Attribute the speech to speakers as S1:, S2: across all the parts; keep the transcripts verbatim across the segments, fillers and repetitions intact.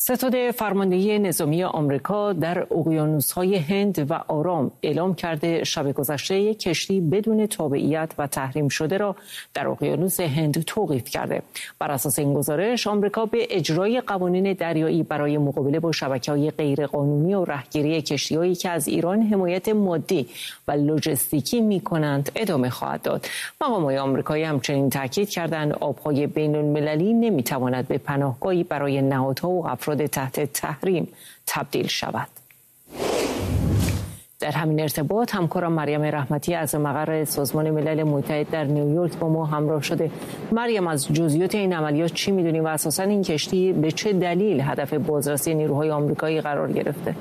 S1: ستاد فرماندهی نظامی آمریکا در اقیانوس‌های هند و آرام اعلام کرده شب گذشته یک کشتی بدون تابعیت و تحریم شده را در اقیانوس هند توقیف کرده. بر اساس این گزارش، آمریکا به اجرای قوانین دریایی برای مقابله با شبکه‌های غیرقانونی و رهگیری کشتی‌هایی که از ایران حمایت مادی و لوجستیکی می‌کنند ادامه خواهد داد. مقام‌های آمریکایی همچنین تاکید کردند آب‌های بین‌المللی نمی‌تواند به پناهگاهی برای نهادها و افراد تحت تحریم تبدیل شود. در همین ارتباط همکارم مریم رحمتی از مقر سازمان ملل متحد در نیویورک با ما همراه شده. مریم، از جزئیات این عملیات چی می‌دونی و اساساً این کشتی به چه دلیل هدف بازرسی نیروهای آمریکایی قرار گرفته؟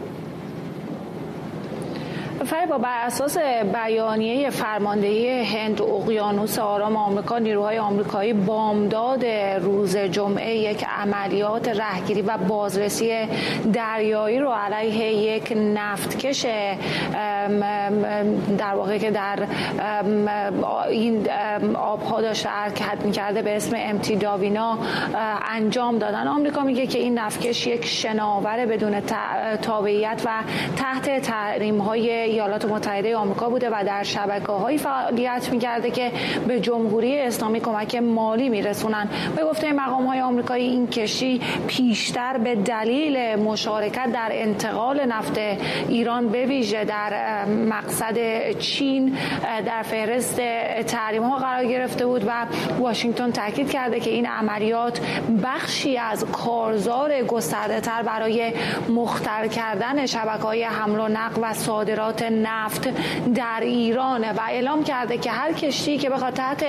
S2: با بر اساس بیانیه فرماندهی هند و اقیانوس آرام آمریکا، نیروهای آمریکایی بامداد روز جمعه یک عملیات رهگیری و بازرسی دریایی رو علیه یک نفتکش در واقع که در این آبها داشته حرکت می‌کرده به اسم امتی داوینا انجام دادن. آمریکا میگه که این نفتکش یک شناور بدون تابعیت و تحت تحریم‌های ایالات متحده آمریکا بوده و در شبکه‌های فعالیت می‌کرده که به جمهوری اسلامی کمک مالی می‌رسونن. به گفته مقام‌های آمریکایی، این کشتی پیشتر به دلیل مشارکت در انتقال نفت ایران به ویژه در مقصد چین در فهرست تحریم‌ها قرار گرفته بود و واشنگتن تاکید کرده که این عملیات بخشی از کارزار گسترده‌تر برای مختل کردن شبکه‌های حمل و نقل و صادرات نفت در ایران و اعلام کرده که هر کشتی که بخواد تحت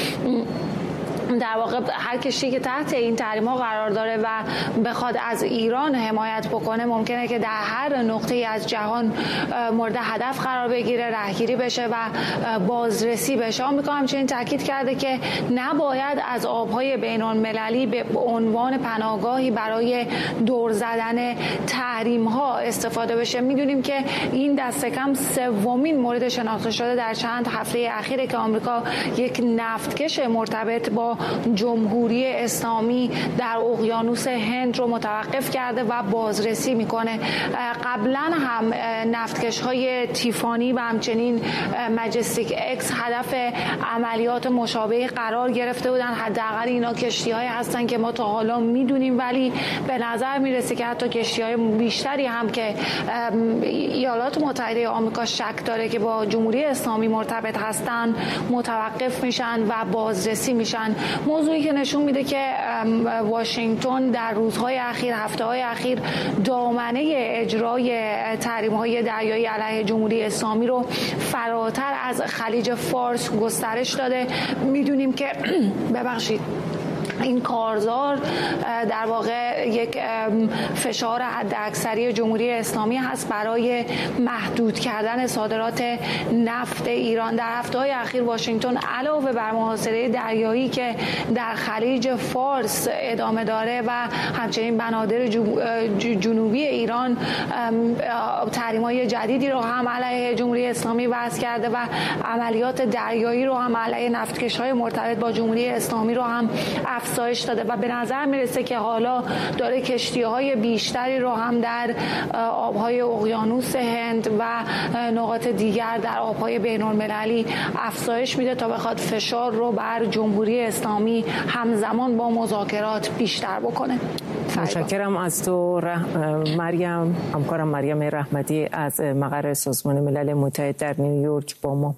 S2: در واقع هر کشتی که تحت این تحریم‌ها قرار داره و بخواد از ایران حمایت بکنه ممکنه که در هر نقطه‌ای از جهان مورد هدف قرار بگیره، رهگیری بشه و بازرسی بشه. آمریکا همچنین تاکید کرده که نباید از آب‌های بین‌المللی به عنوان پناهگاهی برای دور زدن تحریم‌ها استفاده بشه. می‌دونیم که این دست کم سومین مورد شناخته شده در چند هفته اخیره که آمریکا یک نفتکش مرتبط با جمهوری اسلامی در اقیانوس هند رو متوقف کرده و بازرسی میکنه. قبلا هم نفتکش‌های تیفانی و همچنین مجستیک اکس هدف عملیات مشابه قرار گرفته بودن. حداقل اینا کشتی‌هایی هستن که ما تا حالا میدونیم، ولی به نظر میرسه که حتی کشتی‌های بیشتری هم که ایالات متحده آمریکا شک داره که با جمهوری اسلامی مرتبط هستن متوقف میشن و بازرسی میشن. موضوعی که نشون میده که واشنگتن در روزهای اخیر، هفته‌های اخیر دامنه اجرای تحریم‌های دریایی علیه جمهوری اسلامی رو فراتر از خلیج فارس گسترش داده. میدونیم که ببخشید این کارزار در واقع یک فشار حداکثری جمهوری اسلامی هست برای محدود کردن صادرات نفت ایران. در هفته‌های اخیر واشنگتن علاوه بر محاصره دریایی که در خلیج فارس ادامه داره و همچنین بنادر جنوبی ایران تحریم‌های جدیدی رو هم علیه جمهوری اسلامی وضع کرده و عملیات دریایی رو هم علیه نفتکش‌های مرتبط با جمهوری اسلامی رو هم افزایش داده و به نظر میرسه که حالا داره کشتی‌های بیشتری رو هم در آب‌های اقیانوس هند و نقاط دیگر در آب‌های بین‌المللی افزایش میده تا بخواد فشار رو بر جمهوری اسلامی همزمان با مذاکرات بیشتر بکنه.
S1: متشکرم از تو مریم، همکارم مریم رحمتی از مقر سازمان ملل متحد در نیویورک با ما.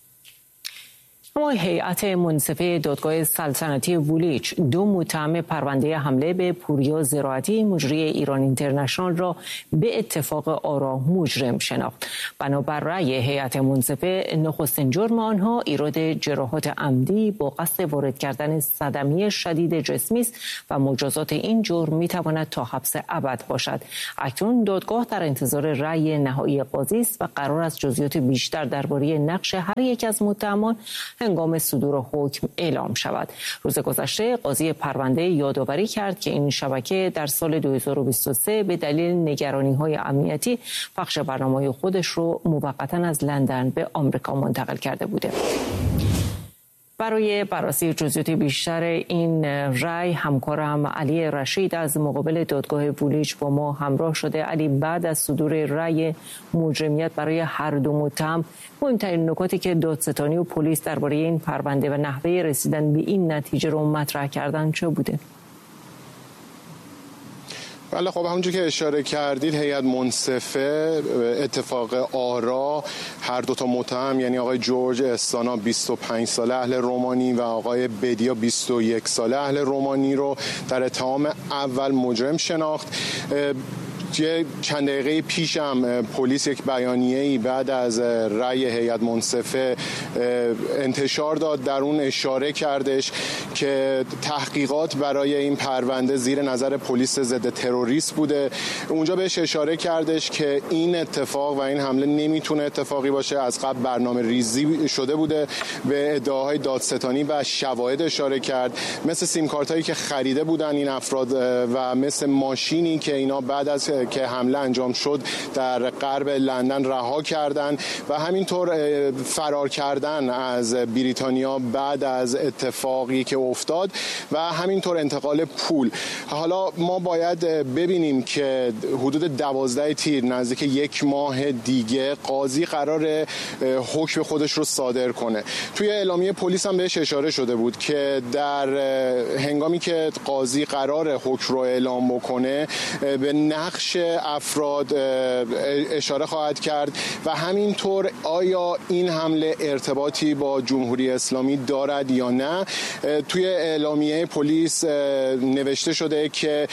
S1: اما هیئت منصفه دادگاه سلطنتی وولیچ دو متهم پرونده حمله به پوریا زراعتی مجری ایران اینترنشنال را به اتفاق آرا مجرم شناخت. بنابر رأی هیئت منصفه، نخستین جرم آنها ایراد جراحات عمدی با قصد وارد کردن صدمه شدید جسمی است و مجازات این جرم میتواند تا حبس ابد باشد. اکنون دادگاه در انتظار رأی نهایی قاضی است و قرار است جزئیات بیشتر درباره نقش هر یک از متهمان هنگام صدور حکم اعلام شود. روز گذشته قاضی پرونده یادآوری کرد که این شبکه در سال دو هزار و بیست و سه به دلیل نگرانی‌های امنیتی پخش برنامه‌های خودش رو موقتا از لندن به آمریکا منتقل کرده بوده. برای بررسی جزئیات بیشتر این رأی همکارم علی رشید از مقابل دادگاه وولویچ با ما همراه شده. علی، بعد از صدور رأی مجرمیت برای هر دو متهم، مهمترین نکاتی که دادستانی و پلیس درباره این پرونده و نحوه رسیدن به این نتیجه رو مطرح کردن چه بوده؟
S3: بله، خب همونجور که اشاره کردید، هیئت منصفه اتفاق آرا هر دو تا متهم، یعنی آقای جورج استانا بیست و پنج ساله اهل رومانی و آقای بدیا بیست و یک ساله اهل رومانی رو در اتهام اول مجرم شناخت. یه چند دقیقه پیش هم پلیس یک بیانیه‌ای بعد از رأی هیئت منصفه انتشار داد. در اون اشاره کردش که تحقیقات برای این پرونده زیر نظر پلیس ضد تروریست بوده. اونجا بهش اشاره کردش که این اتفاق و این حمله نمیتونه اتفاقی باشه، از قبل برنامه ریزی شده بوده. به ادعاهای دادستانی و شواهد اشاره کرد، مثل سیم کارت هایی که خریده بودن این افراد و مثل ماشینی که اینا بعد از که حمله انجام شد در غرب لندن رها کردن و همینطور فرار کردن از بریتانیا بعد از اتفاقی که افتاد و همینطور انتقال پول. حالا ما باید ببینیم که حدود دوازده تیر، نزدیک یک ماه دیگه، قاضی قرار حکم خودش رو صادر کنه. توی اعلامیه پلیس هم بهش اشاره شده بود که در هنگامی که قاضی قرار حکم رو اعلام بکنه به نقش افراد اشاره خواهد کرد و همینطور آیا این حمله ارتباطی با جمهوری اسلامی دارد یا نه. توی اعلامیه پلیس نوشته شده که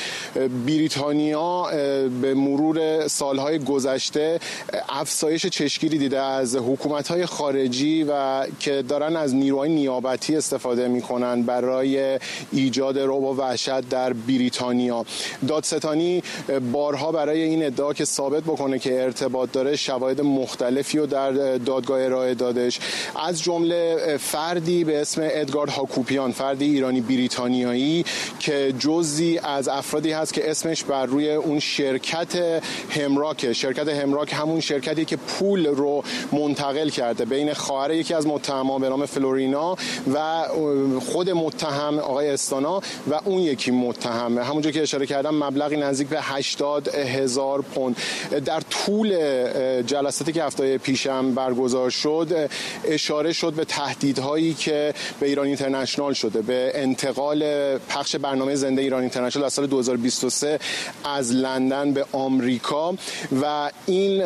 S3: بریتانیا به مرور سالهای گذشته افزایش چشمگیری دیده از حکومت‌های خارجی و که دارن از نیروهای نیابتی استفاده می‌کنن برای ایجاد رعب و وحشت در بریتانیا. دادستانی بارها برای این ادعا که ثابت بکنه که ارتباط داره شواهد مختلفی رو در دادگاه ارائه دادش، از جمله فردی به اسم ادگارد هاکوپیان، فردی ایرانی بریتانیایی که جزئی از افرادی هست که اسمش بر روی اون شرکت همراک، شرکت همراک همون شرکتی که پول رو منتقل کرده بین خواهر یکی از متهمان به نام فلورینا و خود متهم آقای استانا و اون یکی متهم، همونجور که اشاره کردم مبلغی نزدیک به هشتاد هزار پوند. در طول جلساتی که هفته پیشم برگزار شد اشاره شد به تهدیدهایی که به ایران اینترنشنال شده، به انتقال پخش برنامه زنده ایران اینترنشنال از سال دو هزار و بیست و سه از لندن به آمریکا و این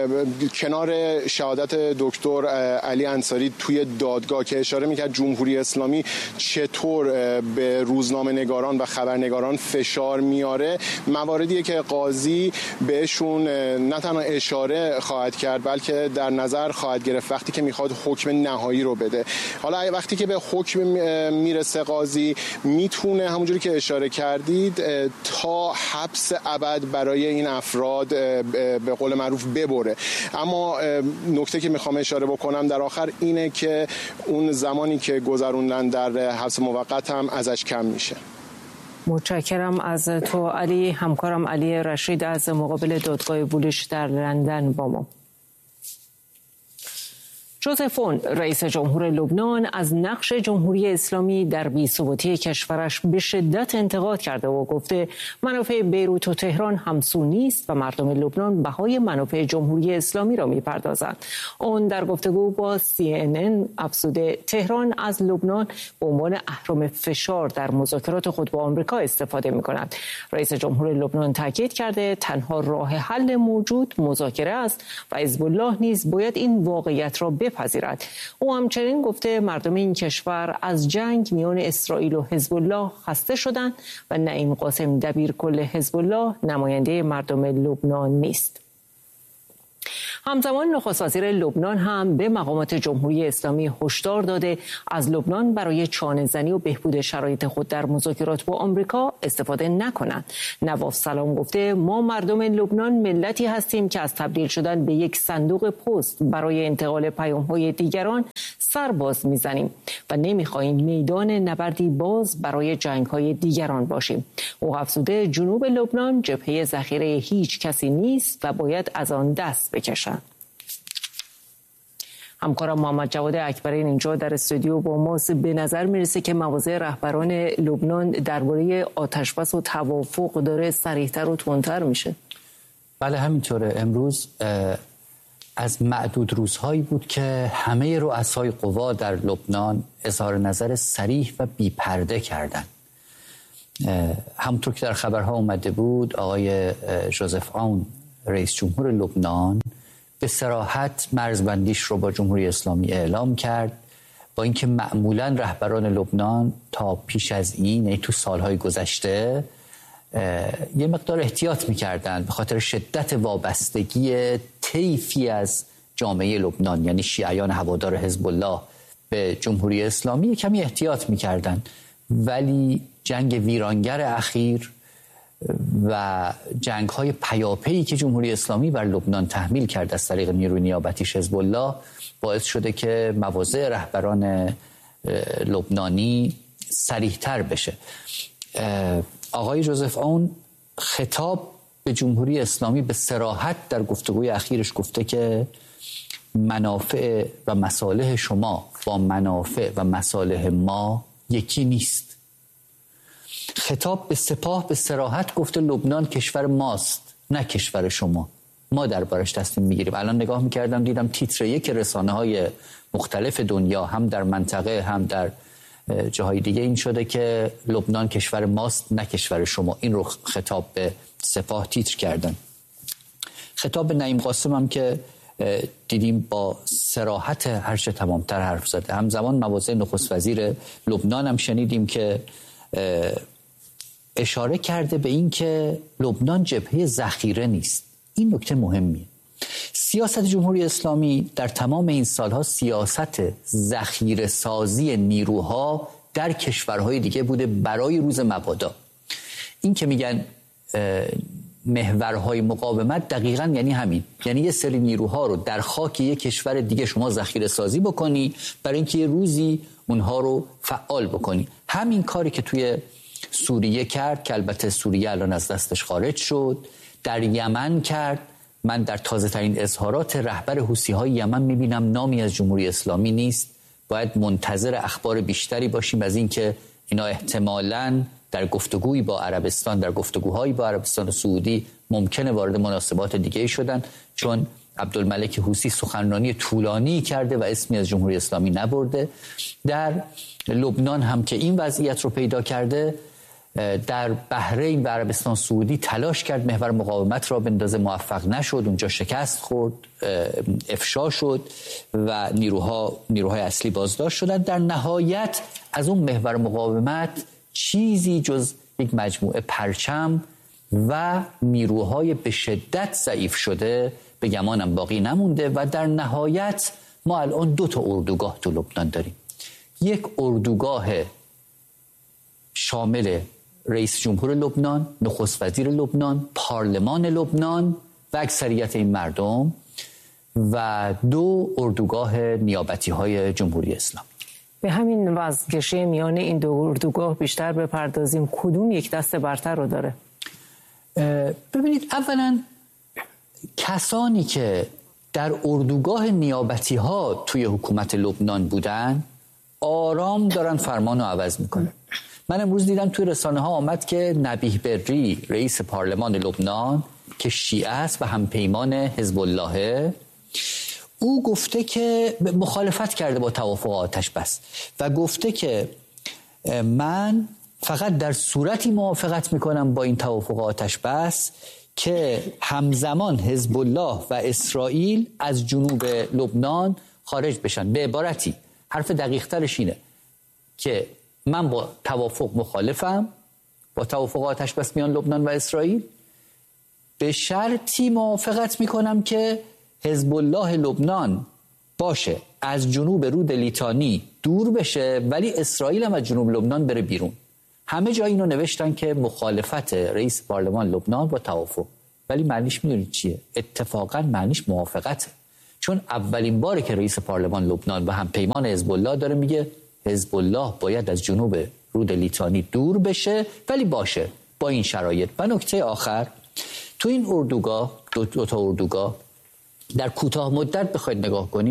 S3: کنار شهادت دکتر علی انصاری توی دادگاه که اشاره میکرد جمهوری اسلامی چطور به روزنامه نگاران و خبرنگاران فشار میاره، مواردیه که قاضی بهشون نه تنها اشاره خواهد کرد بلکه در نظر خواهد گرفت وقتی که میخواد حکم نهایی رو بده. حالا وقتی که به حکم میرسه قاضی میتونه همونجوری که اشاره کردید تا حبس ابد برای این افراد به قول معروف ببره. اما نکته که میخوام اشاره بکنم در آخر اینه که اون زمانی که گذروندن در حبس موقت هم ازش کم میشه.
S1: متشکرم از تو علی. همکارم علی رشید از مقابل دادگاه وولویچ در لندن با ما. جوزف اون، رئیس جمهور لبنان، از نقش جمهوری اسلامی در بی‌ثباتی کشورش به شدت انتقاد کرده و گفته منافع بیروت و تهران همسو نیست و مردم لبنان بهای منافع جمهوری اسلامی را می‌پردازند. اون در گفتگو با سی ان ان افزوده تهران از لبنان به عنوان اهرم فشار در مذاکرات خود با آمریکا استفاده می‌کند. رئیس جمهور لبنان تاکید کرده تنها راه حل موجود مذاکره است و حزب الله نیز باید این واقعیت را پذیرد. او همچنین گفته مردم این کشور از جنگ میان اسرائیل و حزب الله خسته شدند و نعیم قاسم دبیرکل حزب الله نماینده مردم لبنان نیست. همزمان نخست وزیر لبنان هم به مقامات جمهوری اسلامی هشدار داده از لبنان برای چانه‌زنی و بهبود شرایط خود در مذاکرات با آمریکا استفاده نکنند. نواف سلام گفته ما مردم لبنان ملتی هستیم که از تبدیل شدن به یک صندوق پست برای انتقال پیام‌های دیگران سرباز میزنیم و نمیخواهیم میدان نبردی باز برای جنگ‌های دیگران باشیم. او افزوده جنوب لبنان جبهه ذخیره هیچ کسی نیست و باید از آن دست بکشند. همکارم محمد جواد اکبرین اینجا در استودیو با ماست. به نظر میرسه که مواضع رهبران لبنان درباره آتشبس و توافق داره سریعتر و تندتر میشه.
S4: بله همینطوره. امروز از معدود روزهایی بود که همه رؤسای قوا در لبنان اظهار نظر صریح و بی‌پرده کردند. همونطور که در خبرها اومده بود، آقای ژوزف آون رئیس جمهور لبنان به صراحت مرزبندیش رو با جمهوری اسلامی اعلام کرد، با اینکه معمولا رهبران لبنان تا پیش از این، یعنی تو سالهای گذشته، یه مقدار احتیاط می‌کردن به خاطر شدت وابستگی طیفی از جامعه لبنان، یعنی شیعیان هوادار حزب الله، به جمهوری اسلامی کمی احتیاط می‌کردن. ولی جنگ ویرانگر اخیر و جنگ‌های پیاپی که جمهوری اسلامی بر لبنان تحمیل کرد از طریق نیروی نیابتیش حزب الله باعث شده که مواضع رهبران لبنانی صریح‌تر بشه. آقای ژوزف آون خطاب به جمهوری اسلامی به صراحت در گفتگوی اخیرش گفته که منافع و مصالح شما با منافع و مصالح ما یکی نیست. خطاب به سپاه به صراحت گفته لبنان کشور ماست نه کشور شما، ما دربارش تصمیم میگیریم. الان نگاه میکردم دیدم تیتر یک رسانه های مختلف دنیا هم در منطقه هم در جاهای دیگه این شده که لبنان کشور ماست نه کشور شما. این رو خطاب به سپاه تیتر کردن. خطاب به نعیم قاسم هم که دیدیم با صراحت هرچه تمامتر حرف زده. همزمان مواضع نخست وزیر لبنان هم شنیدیم که اشاره کرده به این که لبنان جبهه ذخیره نیست. این نکته مهمیه. سیاست جمهوری اسلامی در تمام این سالها سیاست ذخیره سازی نیروها در کشورهای دیگه بوده برای روز مبادا. این که میگن محورهای مقاومت دقیقاً یعنی همین، یعنی یه سری نیروها رو در خاک یک کشور دیگه شما ذخیره سازی بکنی برای اینکه یه روزی اونها رو فعال بکنی. همین کاری که توی سوریه کرد که البته سوریه الان از دستش خارج شد، در یمن کرد. من در تازه ترین اظهارات رهبر حوثی‌های یمن میبینم نامی از جمهوری اسلامی نیست. باید منتظر اخبار بیشتری باشیم از این که اینا احتمالاً در گفتگویی با عربستان، در گفتگوهایی با عربستان و سعودی ممکنه وارد مناسبات دیگه شدن، چون عبدالملک حوثی سخنرانی طولانی کرده و اسمی از جمهوری اسلامی نبرده. در لبنان هم که این وضعیت رو پیدا کرده، در بحرین و عربستان سعودی تلاش کرد محور مقاومت را بندازه، موفق نشد، اونجا شکست خورد، افشا شد و نیروها نیروهای اصلی بازداشت شدند. در نهایت از اون محور مقاومت چیزی جز یک مجموعه پرچم و نیروهای به شدت ضعیف شده به گمانم باقی نمونده و در نهایت ما الان دو تا اردوگاه تو لبنان داریم. یک اردوگاه شامل رئیس جمهور لبنان، نخست وزیر لبنان، پارلمان لبنان و اکثریت این مردم، و دو اردوگاه نیابتی های جمهوری اسلامی.
S1: به همین وزگشه میان این دو اردوگاه بیشتر بپردازیم. کدوم یک دست برتر رو داره؟
S4: ببینید، اولا کسانی که در اردوگاه نیابتی ها توی حکومت لبنان بودن آرام دارن فرمان رو عوض میکنن. من امروز دیدم توی رسانه ها آمد که نبیه بری رئیس پارلمان لبنان که شیعه است و همپیمان حزب الله، او گفته که مخالفت کرده با توافق آتش بس و گفته که من فقط در صورتی موافقت میکنم با این توافق آتش بس که همزمان حزب الله و اسرائیل از جنوب لبنان خارج بشن. به عبارتی حرف دقیق ترش اینه که من با توافق مخالفم، با توافق آتش بس میان لبنان و اسرائیل، به شرطی موافقت میکنم که حزب الله لبنان باشه، از جنوب رود لیتانی دور بشه، ولی اسرائیل هم از جنوب لبنان بره بیرون. همه جا اینو نوشتن که مخالفت رئیس پارلمان لبنان با توافق، ولی معنیش میدونید چیه؟ اتفاقا معنیش موافقته، چون اولین باره که رئیس پارلمان لبنان و همپیمان حزب الله داره میگه حزب الله باید از جنوب رود لیتانی دور بشه، ولی باشه با این شرایط. و نکته آخر، تو این اردوگاه، دو, دو تا اردوگاه در کوتاه مدت بخواید نگاه کنید،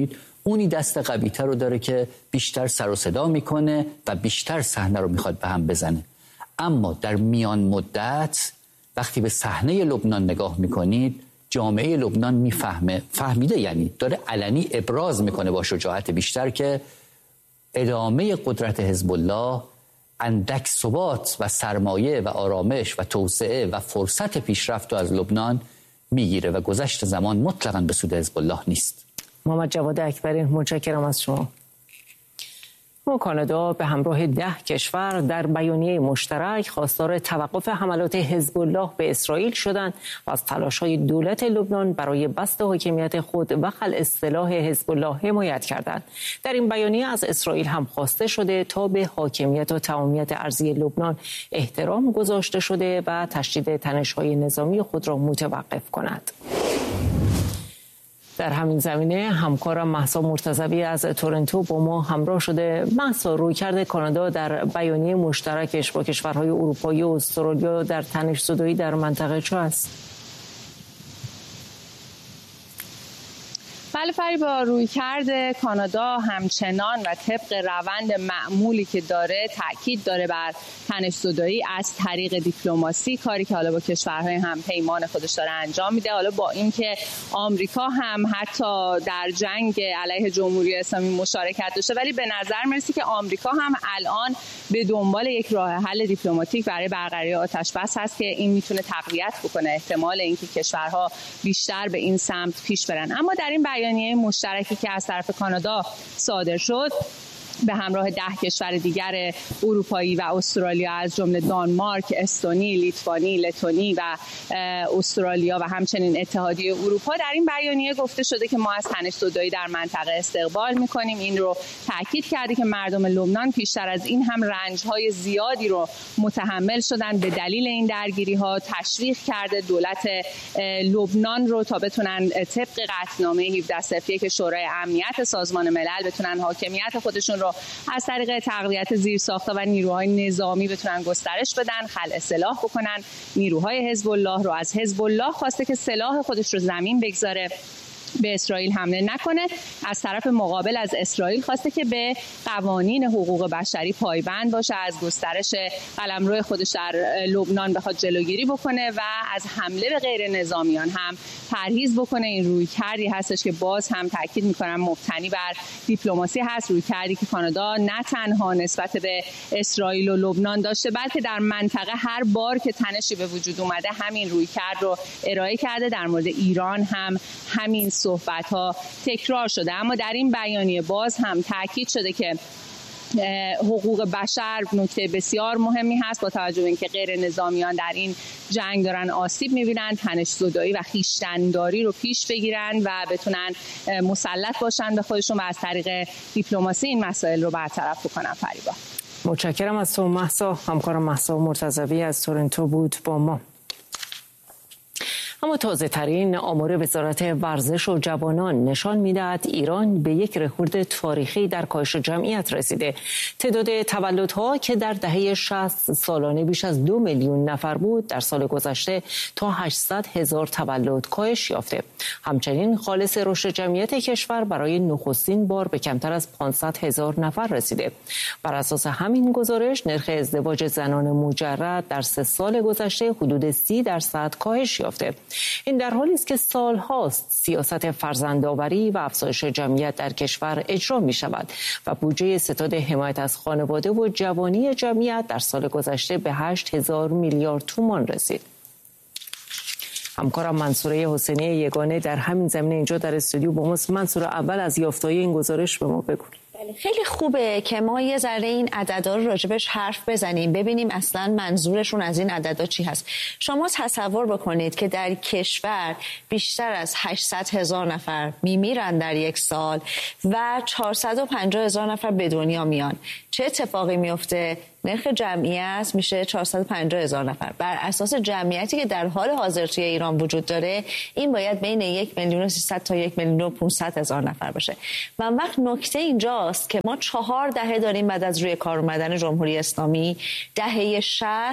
S4: اونی دست قوی‌تر رو داره که بیشتر سر و صدا میکنه و بیشتر صحنه رو میخواد به هم بزنه. اما در میان مدت وقتی به صحنه لبنان نگاه میکنید، جامعه لبنان میفهمه، فهمیده، یعنی داره علنی ابراز میکنه با شجاعت بیشتر که ادامه قدرت حزب الله اندک ثبات و سرمایه و آرامش و توسعه و فرصت پیشرفت رو از لبنان میگیره و گذشت زمان مطلقاً به سود حزب الله نیست.
S1: محمد جواد اکبری، متشکرم از شما. و کانادا به همراه ده کشور در بیانیه مشترک خواستار توقف حملات حزب الله به اسرائیل شدند و از تلاش‌های دولت لبنان برای بسط حاکمیت خود و خلع سلاح حزب الله حمایت کردند. در این بیانیه از اسرائیل هم خواسته شده تا به حاکمیت و تمامیت ارضی لبنان احترام گذاشته شده و تشدید تنش‌های نظامی خود را متوقف کند. در همین زمینه همکارم مهسا مرتضوی از تورنتو با ما همراه شده. مهسا، رویکرد کانادا در بیانیه مشترکش با کشورهای اروپایی و استرالیا در تنش‌زدایی در منطقه چه است؟
S5: بله فریبا، رویکرد کانادا همچنان و طبق روند معمولی که داره تاکید داره بر تنش‌زدایی از طریق دیپلماسی، کاری که حالا با کشورهای هم پیمان خودش داره انجام میده. حالا با اینکه آمریکا هم حتی در جنگ علیه جمهوری اسلامی مشارکت داشته، ولی به نظر میرسه که آمریکا هم الان به دنبال یک راه حل دیپلماتیک برای برقراری آتش بس هست که این میتونه تقویت بکنه احتمال اینکه کشورها بیشتر به این سمت پیش برن. اما در این بیانیه مشترکی که از طرف کانادا صادر شد به همراه ده کشور دیگر اروپایی و استرالیا از جمله دانمارک، استونی، لیتوانی، لتونی و استرالیا و همچنین اتحادیه اروپا، در این بیانیه گفته شده که ما از تنش‌زدایی در منطقه استقبال می‌کنیم. این رو تاکید کرده که مردم لبنان پیشتر از این هم رنج‌های زیادی رو متحمل شدن به دلیل این درگیری‌ها. تشویق کرده دولت لبنان رو تا بتونن طبق قطعنامه هفده صفر یک شورای امنیت سازمان ملل بتونن حاکمیت خودشون رو از طریق تقویت زیرساخت‌ها و نیروهای نظامی بتونن گسترش بدن، خلع سلاح بکنن. نیروهای حزب الله رو از حزب الله خواسته که سلاح خودش رو زمین بگذاره، به اسرائیل حمله نکنه. از طرف مقابل از اسرائیل خواسته که به قوانین حقوق بشری پایبند باشه، از گسترش قلمرو خودش در لبنان بخواد جلوگیری بکنه و از حمله به غیر نظامیان هم پرهیز بکنه. این رویکردی هستش که باز هم تاکید میکنم مبتنی بر دیپلماسی هست، رویکردی که کانادا نه تنها نسبت به اسرائیل و لبنان داشته بلکه در منطقه هر بار که تنشی به وجود اومده همین رویکرد رو ارائه کرده. در مورد ایران هم همین صحبت ها تکرار شده. اما در این بیانیه باز هم تاکید شده که حقوق بشر نکته بسیار مهمی هست با توجه به اینکه غیر نظامیان در این جنگ دارن آسیب میبینن، تنش‌زدایی و خویشتن‌داری رو پیش بگیرن و بتونن مسلط باشن به خودشون و از طریق دیپلماسی این مسائل رو برطرف بکنن. فریبا،
S1: متشکرم از تو مهسا. همکارم مهسا مرتضوی از تورنتو بود با ما. اما تازه ترین آمار وزارت ورزش و جوانان نشان می‌دهد ایران به یک رکورد تاریخی در کاهش جمعیت رسیده. تعداد تولدها که در دهه شصت سالانه بیش از دو میلیون نفر بود، در سال گذشته تا هشتصد هزار تولد کاهش یافته. همچنین خالص رشد جمعیت کشور برای نخستین بار به کمتر از پانصد هزار نفر رسیده. بر اساس همین گزارش نرخ ازدواج زنان مجرد در سه سال گذشته حدود سی درصد کاهش یافته. این در حالی است که سال‌هاست سیاست فرزندآوری و افزایش جمعیت در کشور اجرا می‌شود و بودجه ستاد حمایت از خانواده و جوانی جمعیت در سال گذشته به هشت هزار میلیارد تومان رسید. همکارم منصوره حسینی یگانه در همین زمینه اینجا در استودیو با ماست. منصوره، اول از یافته‌های این گزارش به ما بگو.
S6: خیلی خوبه که ما یه ذره این عددا رو راجبش حرف بزنیم، ببینیم اصلا منظورشون از این عددا چی هست. شما تصور بکنید که در کشور بیشتر از هشتصد هزار نفر میمیرن در یک سال و چهارصد و پنجاه هزار نفر به دنیا میان. چه اتفاقی میفته؟ نرخ جمعیت میشه چهارصد و پنجاه هزار نفر. بر اساس جمعیتی که در حال حاضر توی ایران وجود داره، این باید بین یک میلیون و سیصد تا یک میلیون و پانصد هزار نفر باشه. و وقت نکته اینجاست که ما چهار دهه داریم بعد از روی کار اومدن جمهوری اسلامی، دهه شصت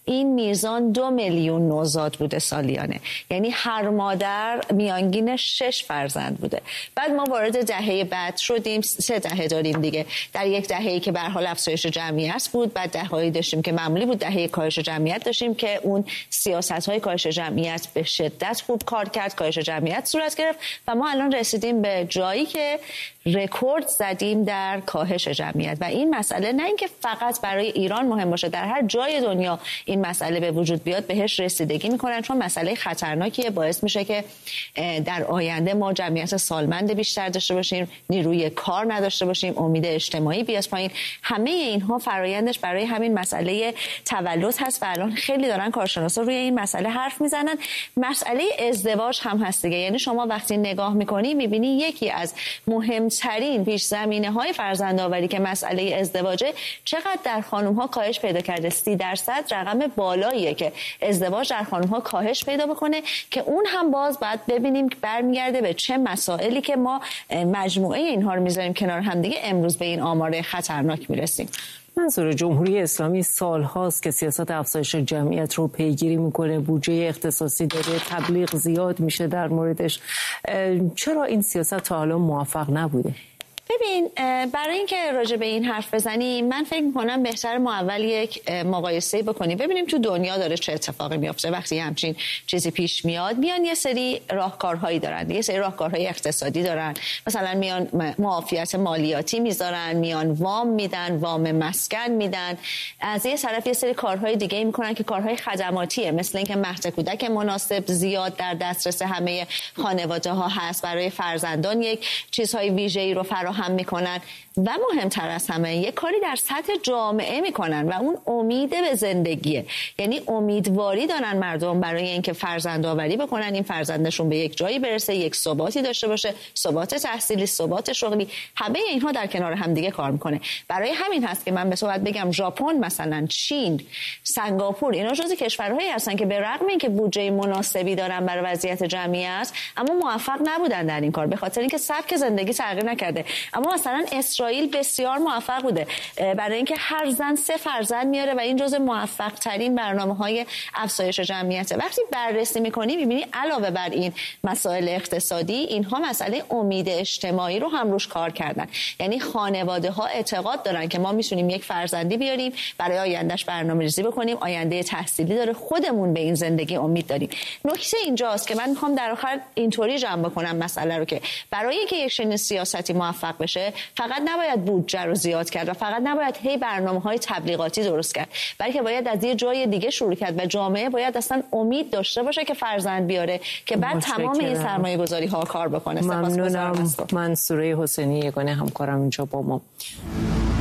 S6: این میزان دو میلیون نوزاد بوده سالیانه، یعنی هر مادر میانگین شش فرزند بوده. بعد ما وارد دهه بعد شدیم، سه دهه داریم دیگه. در یک دهه‌ای که به هر حال افزایش جمعیت بود، بعد دهه‌ای داشتیم که معمولی بود، دهه کاهش جمعیت داشتیم که اون سیاست‌های کاهش جمعیت به شدت خوب کار کرد، کاهش جمعیت صورت گرفت و ما الان رسیدیم به جایی که رکورد زدیم در کاهش جمعیت. و این مسئله نه اینکه فقط برای ایران مهم باشه، در هر جای دنیا این مسئله به وجود بیاد بهش رسیدگی میکنن، چون مسئله خطرناکیه، باعث میشه که در آینده ما جمعیت سالمند بیشتر داشته باشیم، نیروی کار نداشته باشیم، امید اجتماعی بیاد پایین. همه اینها فرایندش برای همین مسئله تولد هست و الان خیلی دارن کارشناسا روی این مسئله حرف میزنن. مسئله ازدواج هم هست دیگه، یعنی شما وقتی نگاه میکنی میبینی یکی از مهمترین پیش زمینه های فرزندآوری که مسئله ازدواجه چقدر در خانم ها کاهش پیدا کرده. سی درصد رقم بالاییه که ازدواج در خانم ها کاهش پیدا بکنه، که اون هم باز بعد ببینیم برمیگرده به چه مسائلی که ما مجموعه اینها رو میذاریم کنار هم دیگه امروز به این آمار خطرناک میرسیم.
S1: منظور جمهوری اسلامی سال هاست که سیاست افزایش جمعیت رو پیگیری میکنه، بودجه اختصاصی داره، تبلیغ زیاد میشه در موردش. چرا این سیاست تا حالا موفق نبوده؟
S6: ببین، برای اینکه راجع به این حرف بزنیم من فکر می‌کنم بهتر ما اول یک مقایسه بکنیم، ببینیم تو دنیا داره چه اتفاقی میفته وقتی همچین چیزی پیش میاد. میان یه سری راهکارهایی دارن، یه سری راهکارهای اقتصادی دارن، مثلا میان معافیت مالیاتی میذارن، میان وام میدن، وام مسکن میدن. از یه طرف یه سری کارهای دیگه میکنن که کارهای خدماتیه، مثل اینکه مهد کودک مناسب زیاد در دسترس همه خانواده‌ها هست، برای فرزندان یک چیزهای ویژه‌ای رو فراهم هم میکنن و مهمتر از همه یک کاری در سطح جامعه میکنن و اون امید به زندگیه. یعنی امیدواری دارن مردم برای اینکه فرزند آوری بکنن، این فرزندشون به یک جایی برسه، یک ثباتی داشته باشه، ثبات تحصیلی، ثبات شغلی، همه اینها در کنار هم دیگه کار میکنه. برای همین هست که من به صورت بگم ژاپن، مثلا چین، سنگاپور، اینا جزو کشورهایی هستن که به رغم اینکه بودجه مناسبی دارن برای وضعیت جمعیت، اما موفق نبودن در این کار، به خاطر اینکه سبک زندگی تغییر نکرده. اما مثلا اسرائیل بسیار موفق بوده، برای اینکه هر زن سه فرزند میاره و این جزو موفق ترین برنامه‌های افزایش جمعیت. وقتی بررسی می‌کنی می‌بینی علاوه بر این مسائل اقتصادی، اینها مسئله امید اجتماعی رو هم روش کار کردن. یعنی خانواده‌ها اعتقاد دارن که ما می‌تونیم یک فرزندی بیاریم، برای آیندهش برنامه‌ریزی بکنیم، آینده تحصیلی داره، خودمون به این زندگی امید داریم. نکته اینجاست که من می‌خوام در آخر اینطوری جمع بکنم مسئله رو که برای اینکه یک چنین سیاستی موفق بشه فقط نباید بودجه رو زیاد کرد و فقط نباید هی برنامه‌های تبلیغاتی درست کرد، بلکه باید از یه جای دیگه شروع کرد و جامعه باید اصلا امید داشته باشه که فرزند بیاره که بعد تمام این سرمایه‌گذاری‌ها کار بکنه.
S1: ممنونم. منصوره حسینی، یگانه همکارم اینجا با ما.